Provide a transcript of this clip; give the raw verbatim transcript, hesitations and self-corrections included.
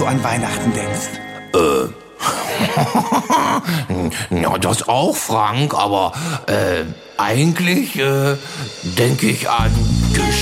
du an Weihnachten denkst? Ja, das auch, Frank, aber äh, eigentlich äh, denke ich an